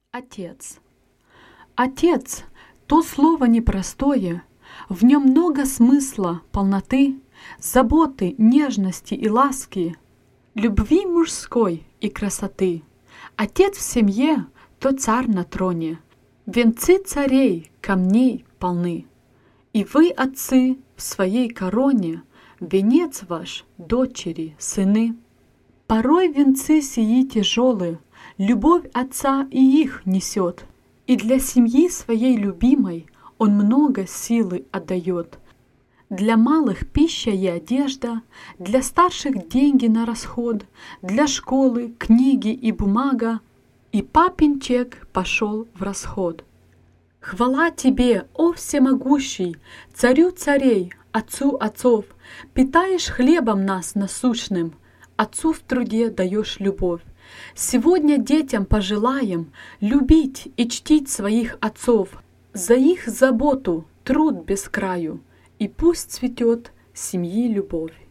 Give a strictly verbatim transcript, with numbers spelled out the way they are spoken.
Отец. Отец — то слово непростое, в нем много смысла, полноты, заботы, нежности и ласки, любви мужской и красоты. Отец в семье — то царь на троне, венцы царей камней полны. И вы, отцы, в своей короне, венец ваш, дочери, сыны. Порой венцы сии тяжелые, любовь отца и их несет, и для семьи своей любимой он много силы отдает. Для малых пища и одежда, для старших деньги на расход, для школы книги и бумага, и папин чек пошел в расход. Хвала тебе, о всемогущий, царю царей, отцу отцов, питаешь хлебом нас насущным, отцу в труде даешь любовь. Сегодня детям пожелаем любить и чтить своих отцов, за их заботу, труд без краю, и пусть цветет семьи любовь.